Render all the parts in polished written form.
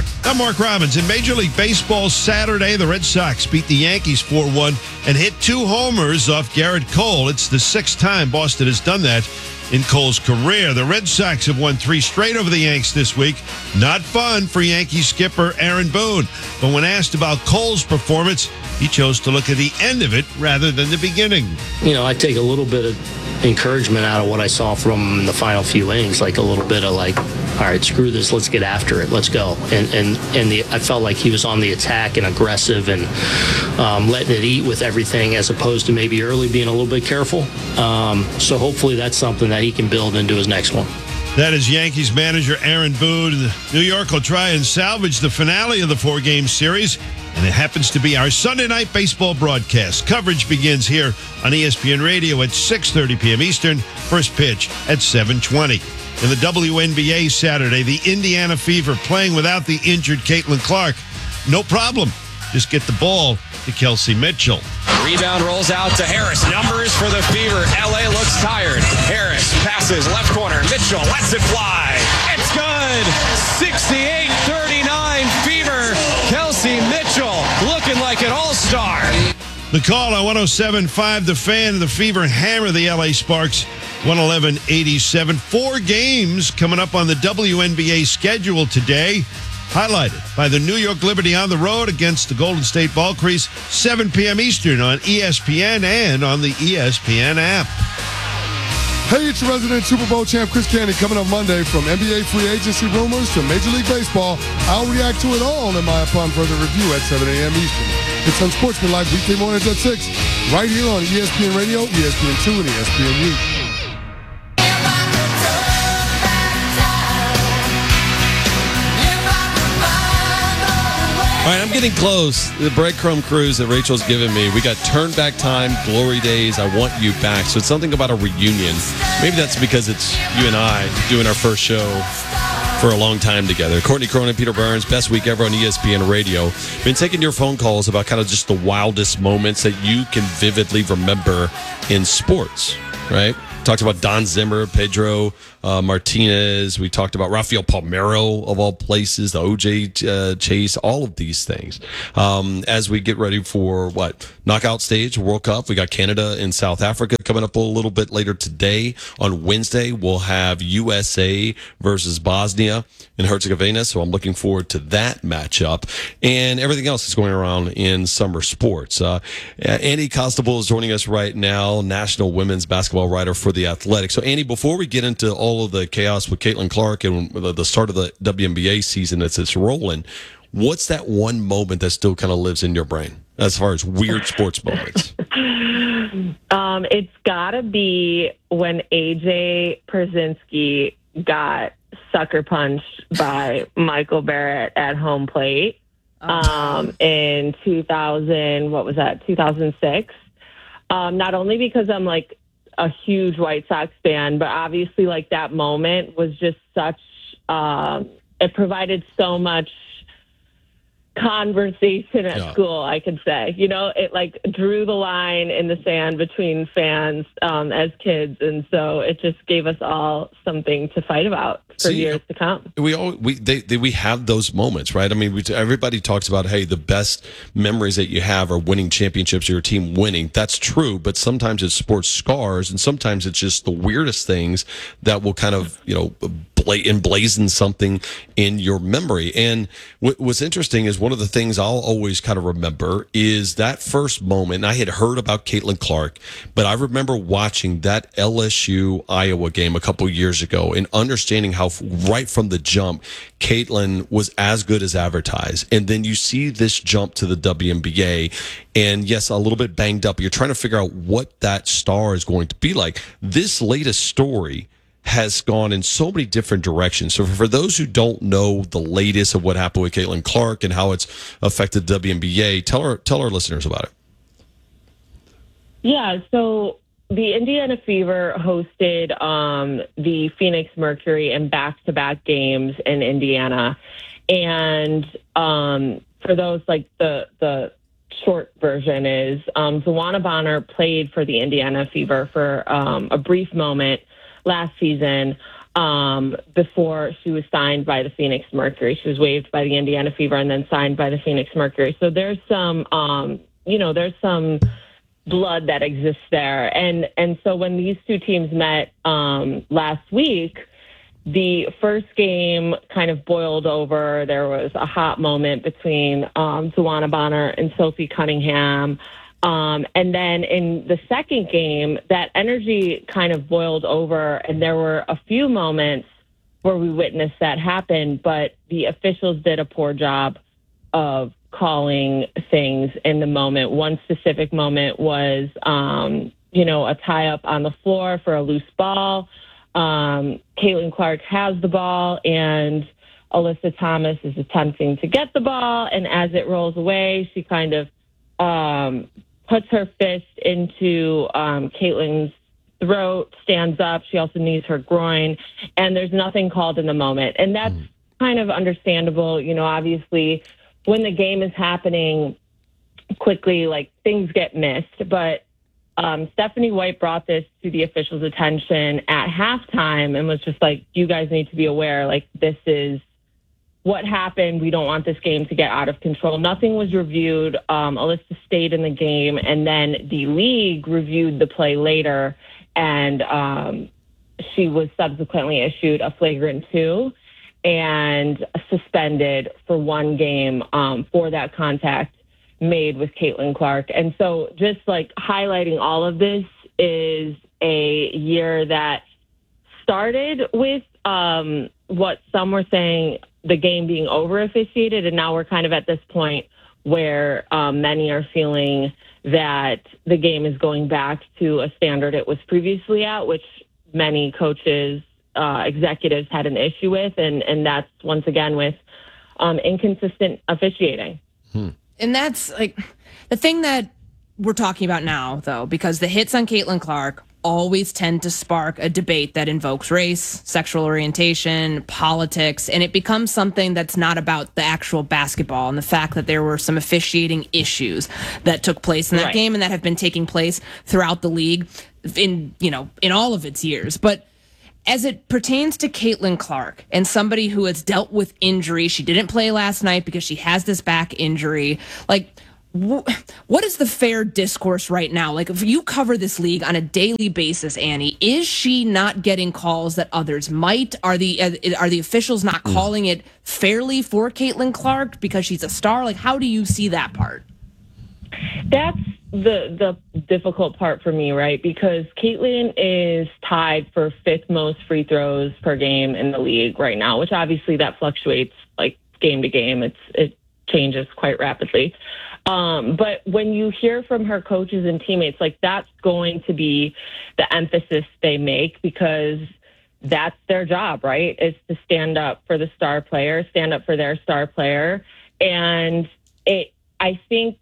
there. I'm Mark Robbins. In Major League Baseball Saturday, the Red Sox beat the Yankees 4-1 and hit 2 homers off Garrett Cole. It's the 6th time Boston has done that in Cole's career. The Red Sox have won 3 straight over the Yanks this week. Not fun for Yankee skipper Aaron Boone. But when asked about Cole's performance, he chose to look at the end of it rather than the beginning. I take a little bit of encouragement out of what I saw from the final few innings, like a little bit of like, all right, screw this, let's get after it, let's go. I felt like he was on the attack and aggressive and letting it eat with everything, as opposed to maybe early being a little bit careful. So hopefully that's something that he can build into his next one. That is Yankees manager Aaron Boone. New York will try and salvage the finale of the 4-game series, and it happens to be our Sunday night baseball broadcast. Coverage begins here on ESPN Radio at 6:30 p.m. Eastern, first pitch at 7:20. In the WNBA Saturday, the Indiana Fever playing without the injured Caitlin Clark. No problem. Just get the ball to Kelsey Mitchell. Rebound rolls out to Harris. Numbers for the Fever. LA looks tired. Harris passes left corner. Mitchell lets it fly. It's good. 68-39 Fever. Kelsey Mitchell looking like an all-star. The call on 107.5 The Fan. The Fever hammer the LA Sparks 111-87. 4 games coming up on the WNBA schedule today, highlighted by the New York Liberty on the road against the Golden State Valkyries, 7 p.m. Eastern on ESPN and on the ESPN app. Hey, it's your resident Super Bowl champ Chris Canty coming up Monday. From NBA free agency rumors to Major League Baseball, I'll react to it all in my upon further review at 7 a.m. Eastern. It's Unsportsmanlike weekday mornings at 6, right here on ESPN Radio, ESPN2, and ESPNU. All right, I'm getting close. The breadcrumb cruise that Rachel's given me. We got Turn Back Time, Glory Days, I Want You Back. So it's something about a reunion. Maybe that's because it's you and I doing our first show for a long time together. Courtney Cronin, Peter Burns, best week ever on ESPN Radio. Been taking your phone calls about kind of just the wildest moments that you can vividly remember in sports, right? Talked about Don Zimmer, Pedro Martinez. We talked about Rafael Palmeiro, of all places, the OJ chase, all of these things. As we get ready for knockout stage, World Cup, we got Canada and South Africa coming up a little bit later today. On Wednesday, we'll have USA versus Bosnia and Herzegovina. So I'm looking forward to that matchup and everything else that's going around in summer sports. Andy Constable is joining us right now, national women's basketball writer for The Athletic. So, Andy, before we get into all of the chaos with Caitlin Clark and the start of the WNBA season that's rolling, what's that one moment that still kind of lives in your brain as far as weird sports moments? It's got to be when AJ Pierzynski got sucker punched by Michael Barrett at home plate in 2006. Not only because I'm like a huge White Sox fan, but obviously like that moment was just such, it provided so much conversation at school, I could say. It like drew the line in the sand between fans as kids, and so it just gave us all something to fight about for years to come. We have those moments, right? I mean, everybody talks about, hey, the best memories that you have are winning championships or your team winning. That's true, but sometimes it's sports scars, and sometimes it's just the weirdest things that will kind of, emblazon something in your memory. And what's interesting is one of the things I'll always kind of remember is that first moment. I had heard about Caitlin Clark, but I remember watching that LSU Iowa game a couple years ago and understanding how right from the jump, Caitlin was as good as advertised. And then you see this jump to the WNBA, and yes, a little bit banged up. You're trying to figure out what that star is going to be like. This latest story has gone in so many different directions. So for those who don't know the latest of what happened with Caitlin Clark and how it's affected the WNBA, tell our listeners about it. Yeah, so the Indiana Fever hosted the Phoenix Mercury in back-to-back games in Indiana. And for those, like the short version is Zawana Bonner played for the Indiana Fever for a brief moment last season. before she was signed by the Phoenix Mercury. She was waived by the Indiana Fever and then signed by the Phoenix Mercury. So there's some, there's some blood that exists there. And so when these two teams met last week, the first game kind of boiled over. There was a hot moment between Tawana Bonner and Sophie Cunningham. And then in the second game, that energy kind of boiled over, and there were a few moments where we witnessed that happen, but the officials did a poor job of calling things in the moment. One specific moment was, a tie-up on the floor for a loose ball. Caitlin Clark has the ball, and Alyssa Thomas is attempting to get the ball, and as it rolls away, she kind of puts her fist into Caitlin's throat, stands up. She also knees her groin, and there's nothing called in the moment. And that's kind of understandable. Obviously, when the game is happening quickly, like, things get missed. But Stephanie White brought this to the officials' attention at halftime and was just like, you guys need to be aware, like, this is what happened. We don't want this game to get out of control. Nothing was reviewed. Alyssa stayed in the game, and then the league reviewed the play later, and she was subsequently issued a flagrant 2 and suspended for 1 game for that contact made with Caitlin Clark. And so just like highlighting all of this is a year that started with what some were saying, the game being over officiated, and now we're kind of at this point where many are feeling that the game is going back to a standard it was previously at, which many coaches, executives had an issue with, and that's once again with inconsistent officiating. And that's like the thing that we're talking about now, though, because the hits on Caitlin Clark always tend to spark a debate that invokes race, sexual orientation, politics, and it becomes something that's not about the actual basketball and the fact that there were some officiating issues that took place in that game and that have been taking place throughout the league in all of its years. But as it pertains to Caitlin Clark and somebody who has dealt with injury, she didn't play last night because she has this back injury. Like, what is the fair discourse right now? Like, if you cover this league on a daily basis, Annie, is she not getting calls that others might? Are the officials not calling it fairly for Caitlin Clark because she's a star? Like, how do you see that part? That's the difficult part for me, right? Because Caitlin is tied for 5th most free throws per game in the league right now, which obviously that fluctuates like game to game. It changes quite rapidly. But when you hear from her coaches and teammates, like, that's going to be the emphasis they make because that's their job, right? Is to stand up for the star player, stand up for their star player. And I think,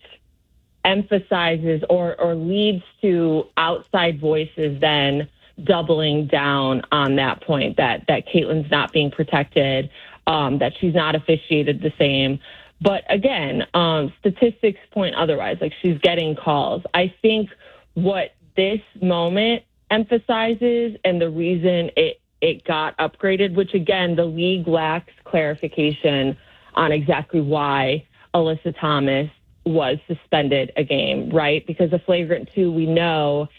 emphasizes or leads to outside voices then doubling down on that point that Caitlin's not being protected, that she's not officiated the same. But again, statistics point otherwise. Like, she's getting calls. I think what this moment emphasizes and the reason it got upgraded, which again, the league lacks clarification on exactly why Alyssa Thomas was suspended a game, right? Because a flagrant 2, we know,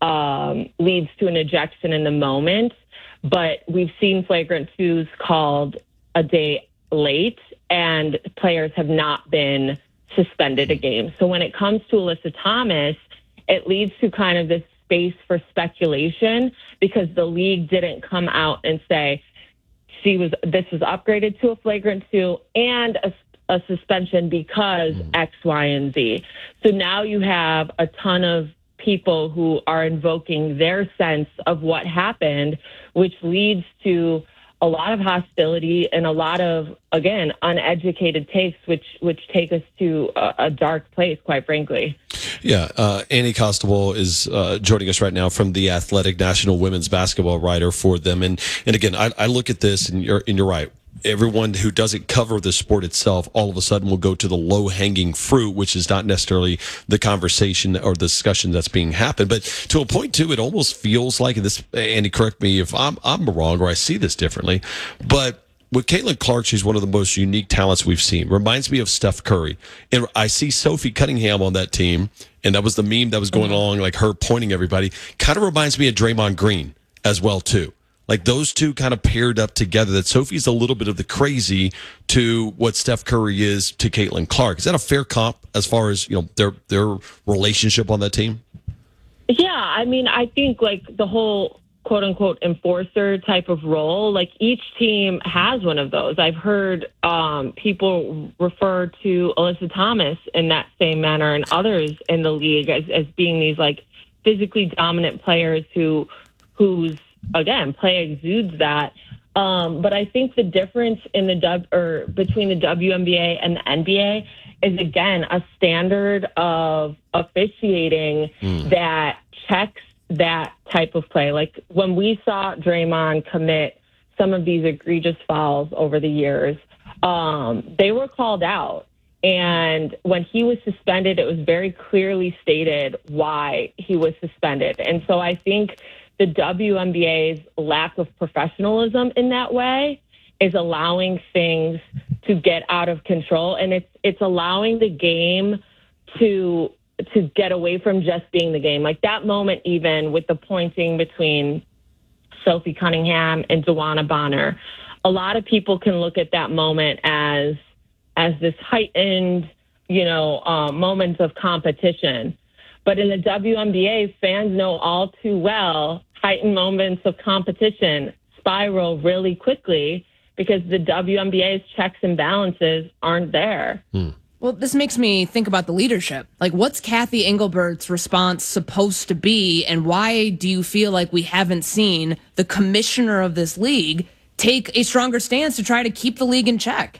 leads to an ejection in the moment, but we've seen flagrant 2s called a day late, and players have not been suspended a game. So when it comes to Alyssa Thomas, it leads to kind of this space for speculation because the league didn't come out and say this was upgraded to a flagrant 2 and a suspension because X, Y, and Z. So now you have a ton of people who are invoking their sense of what happened, which leads to a lot of hostility and a lot of, again, uneducated takes, which take us to a dark place, quite frankly. Yeah, Annie Costabile is joining us right now from The Athletic, national women's basketball writer for them. And again, I look at this, and you're right. everyone who doesn't cover the sport itself all of a sudden will go to the low-hanging fruit, which is not necessarily the conversation or the discussion that's being happened. But to a point, too, it almost feels like this, Andy, correct me if I'm wrong or I see this differently, but with Caitlin Clark, she's one of the most unique talents we've seen. Reminds me of Steph Curry. And I see Sophie Cunningham on that team, and that was the meme that was going along, like her pointing everybody. Kind of reminds me of Draymond Green as well, too. Like those two kind of paired up together, that Sophie's a little bit of the crazy to what Steph Curry is to Caitlin Clark. Is that a fair comp as far as, their relationship on that team? Yeah, I mean, I think like the whole quote unquote enforcer type of role, like each team has one of those. I've heard people refer to Alyssa Thomas in that same manner and others in the league as being these like physically dominant players whose again, play exudes that. But I think the difference in between the WNBA and the NBA is, again, a standard of officiating that checks that type of play. Like when we saw Draymond commit some of these egregious fouls over the years, they were called out. And when he was suspended, it was very clearly stated why he was suspended. And so I think the WNBA's lack of professionalism in that way is allowing things to get out of control, and it's allowing the game to get away from just being the game. Like that moment, even with the pointing between Sophie Cunningham and DeWanna Bonner, a lot of people can look at that moment as this heightened, moment of competition. But in the WNBA, fans know all too well heightened moments of competition spiral really quickly because the WNBA's checks and balances aren't there. Well, this makes me think about the leadership. Like, what's Kathy Englebert's response supposed to be, and why do you feel like we haven't seen the commissioner of this league take a stronger stance to try to keep the league in check?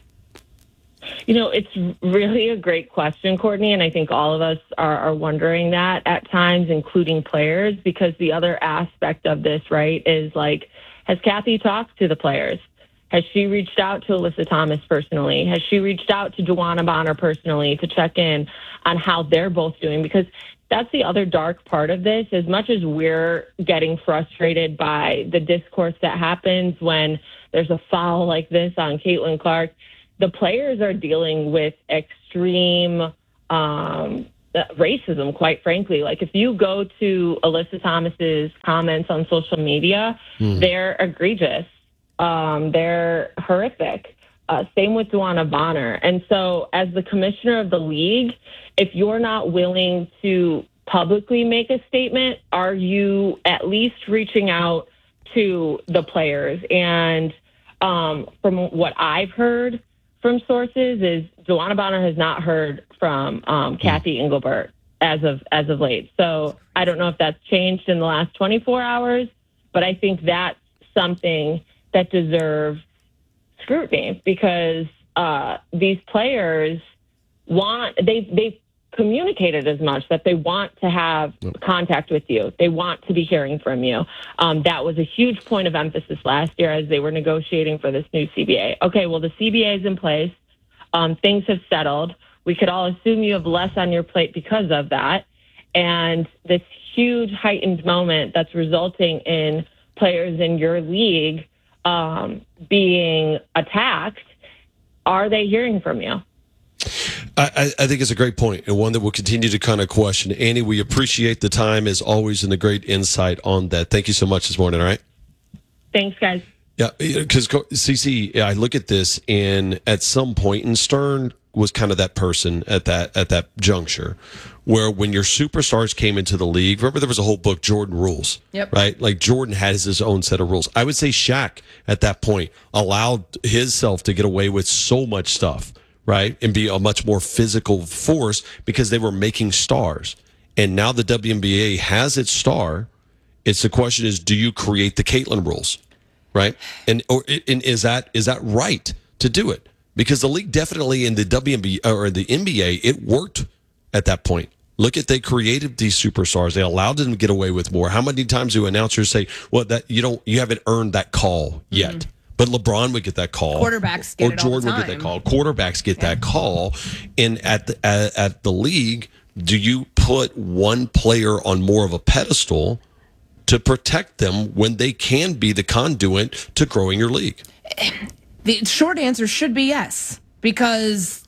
It's really a great question, Courtney, and I think all of us are wondering that at times, including players, because the other aspect of this, right, is like, has Kathy talked to the players? Has she reached out to Alyssa Thomas personally? Has she reached out to DeWanna Bonner personally to check in on how they're both doing? Because that's the other dark part of this. As much as we're getting frustrated by the discourse that happens when there's a foul like this on Caitlin Clark, the players are dealing with extreme racism, quite frankly. Like if you go to Alyssa Thomas's comments on social media, they're egregious. They're horrific. Same with DeWanna Bonner. And so as the commissioner of the league, if you're not willing to publicly make a statement, are you at least reaching out to the players? And from what I've heard from sources is DeWanna Bonner has not heard from Kathy Engelbert as of late. So I don't know if that's changed in the last 24 hours, but I think that's something that deserves scrutiny because these players they've communicated as much that they want to have contact with you. They want to be hearing from you. That was a huge point of emphasis last year as they were negotiating for this new CBA. Okay, well, the CBA is in place. Things have settled. We could all assume you have less on your plate because of that. And this huge heightened moment that's resulting in players in your league being attacked, are they hearing from you? I think it's a great point and one that we'll continue to kind of question. Annie, we appreciate the time as always and the great insight on that. Thank you so much this morning. All right. Thanks, guys. Yeah, because CC, I look at this and at some point, and Stern was kind of that person at that juncture where when your superstars came into the league, remember there was a whole book, Jordan Rules, right? Like Jordan has his own set of rules. I would say Shaq at that point allowed himself to get away with so much stuff, right? And be a much more physical force because they were making stars. And now the WNBA has its star. It's the question is, do you create the Caitlin rules, right? And is that right to do it? Because the league definitely in the WNBA or the NBA, it worked at that point. Look at, they created these superstars. They allowed them to get away with more. How many times do announcers say, well, that you haven't earned that call yet? But LeBron would get that call. Quarterbacks get it all the Jordan would get that time. call. Quarterbacks get that call. And at the league, do you put one player on more of a pedestal to protect them when they can be the conduit to growing your league? The short answer should be yes, because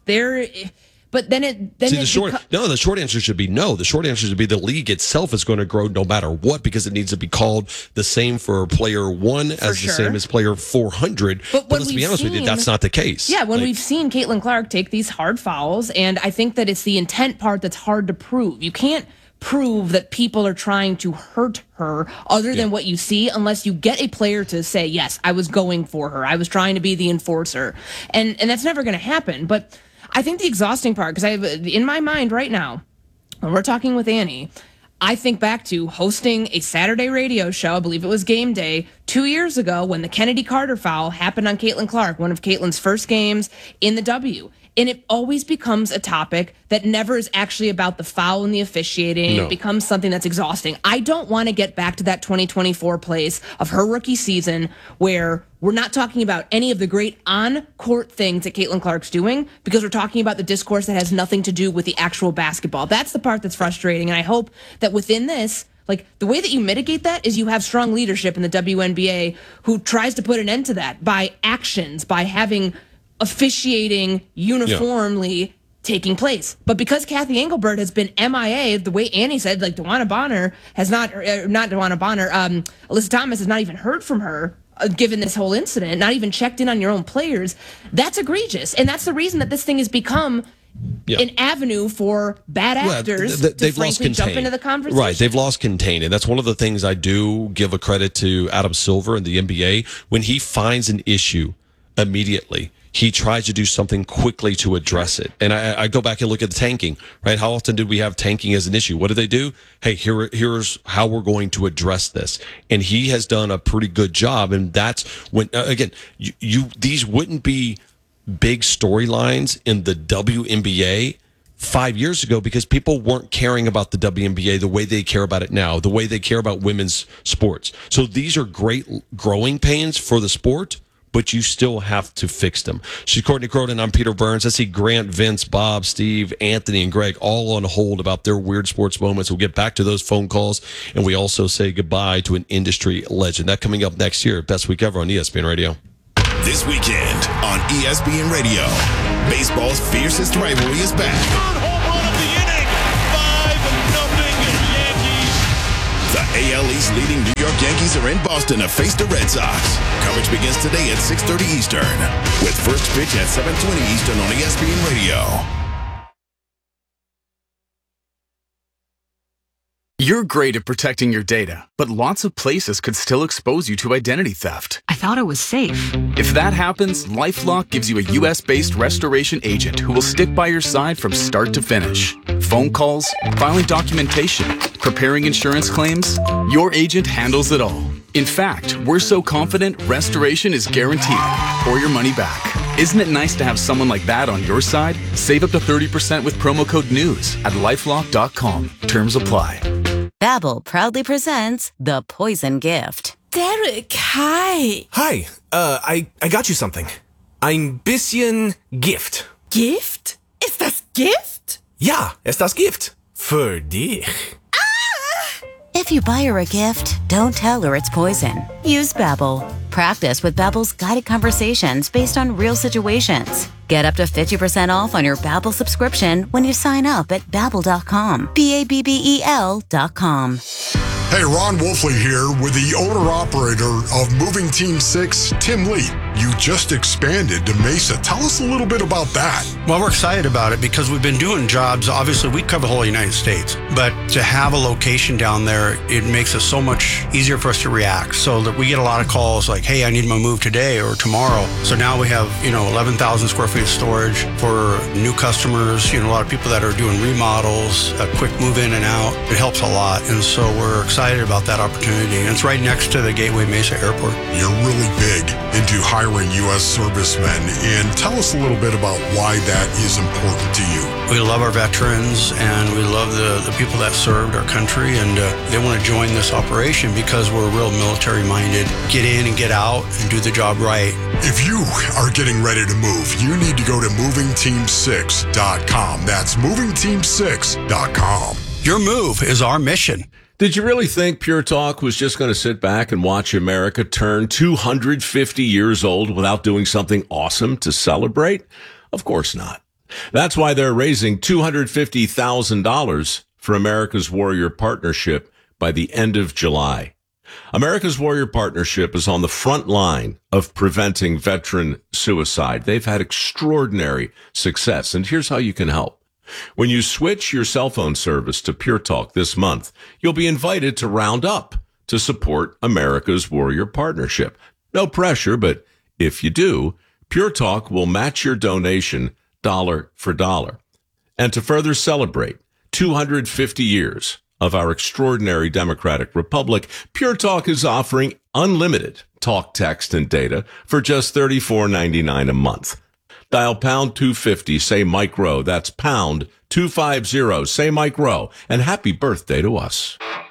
but then the short answer should be no. The short answer should be the league itself is going to grow no matter what, because it needs to be called the same for player 1 as the same as player 400. But let's be honest with you, that's not the case. Yeah, when we've seen Caitlin Clark take these hard fouls, and I think that it's the intent part that's hard to prove. You can't prove that people are trying to hurt her other than what you see unless you get a player to say, yes, I was going for her. I was trying to be the enforcer. And that's never going to happen. But I think the exhausting part, because in my mind right now, when we're talking with Annie, I think back to hosting a Saturday radio show, I believe it was Game Day, 2 years ago when the Kennedy Carter foul happened on Caitlin Clark, one of Caitlin's first games in the W. And it always becomes a topic that never is actually about the foul and the officiating. No. It becomes something that's exhausting. I don't want to get back to that 2024 place of her rookie season where we're not talking about any of the great on-court things that Caitlin Clark's doing, because we're talking about the discourse that has nothing to do with the actual basketball. That's the part that's frustrating. And I hope that within this, like, the way that you mitigate that is you have strong leadership in the WNBA who tries to put an end to that by actions, by having officiating uniformly taking place. But because Kathy Engelbert has been MIA, the way Annie said, like DeWanna Bonner has not DeWanna Bonner, Alyssa Thomas has not even heard from her given this whole incident, not even checked in on your own players. That's egregious. And that's the reason that this thing has become an avenue for bad actors to frankly jump into the conversation. Right, they've lost contain. And that's one of the things I do give a credit to Adam Silver in the NBA. When he finds an issue immediately, he tries to do something quickly to address it. And I go back and look at the tanking, right? How often did we have tanking as an issue? What do they do? Hey, here's how we're going to address this. And he has done a pretty good job. And that's when, again, these wouldn't be big storylines in the WNBA 5 years ago because people weren't caring about the WNBA the way they care about it now, the way they care about women's sports. So these are great growing pains for the sport, but you still have to fix them. She's Courtney Cronin. I'm Peter Burns. I see Grant, Vince, Bob, Steve, Anthony, and Greg all on hold about their weird sports moments. We'll get back to those phone calls, and we also say goodbye to an industry legend. That coming up next year. Best week ever on ESPN Radio. This weekend on ESPN Radio, baseball's fiercest rivalry is back. Third home run of the inning. 5-0 Yankees. The AL East leading New York Yankees are in Boston to face the Red Sox. Coverage begins today at 6:30 Eastern, with first pitch at 7:20 Eastern on ESPN Radio. You're great at protecting your data, but lots of places could still expose you to identity theft. I thought it was safe. If that happens, LifeLock gives you a U.S.-based restoration agent who will stick by your side from start to finish. Phone calls, filing documentation, preparing insurance claims, your agent handles it all. In fact, we're so confident restoration is guaranteed or your money back. Isn't it nice to have someone like that on your side? Save up to 30% with promo code NEWS at LifeLock.com. Terms apply. Babbel proudly presents The Poison Gift. Derek, hi. Hi, I got you something. Ein bisschen Gift. Gift? Ist das Gift? Ja, ist das Gift. Für dich. If you buy her a gift, don't tell her it's poison. Use Babbel. Practice with Babbel's guided conversations based on real situations. Get up to 50% off on your Babbel subscription when you sign up at Babbel.com. Babbel.com. Hey, Ron Wolfley here with the owner-operator of Moving Team 6, Tim Lee. You just expanded to Mesa. Tell us a little bit about that. Well, we're excited about it because we've been doing jobs. Obviously, we cover the whole United States. But to have a location down there, it makes it so much easier for us to react. So that we get a lot of calls like, hey, I need my move today or tomorrow. So now we have, 11,000 square feet of storage for new customers. A lot of people that are doing remodels, a quick move in and out. It helps a lot. And so we're excited about that opportunity. And it's right next to the Gateway Mesa Airport. You're really big into hiring retiring U.S. servicemen, and tell us a little bit about why that is important to you. We love our veterans, and we love the people that served our country, and they want to join this operation because we're real military-minded. Get in and get out and do the job right. If you are getting ready to move, you need to go to movingteam6.com. That's movingteam6.com. Your move is our mission. Did you really think Pure Talk was just going to sit back and watch America turn 250 years old without doing something awesome to celebrate? Of course not. That's why they're raising $250,000 for America's Warrior Partnership by the end of July. America's Warrior Partnership is on the front line of preventing veteran suicide. They've had extraordinary success, and here's how you can help. When you switch your cell phone service to Pure Talk this month, you'll be invited to round up to support America's Warrior Partnership. No pressure, but if you do, Pure Talk will match your donation dollar for dollar. And to further celebrate 250 years of our extraordinary democratic republic, Pure Talk is offering unlimited talk, text, and data for just $34.99 a month. Dial pound 250, say Mike Rowe. That's pound 250, say Mike Rowe. And happy birthday to us.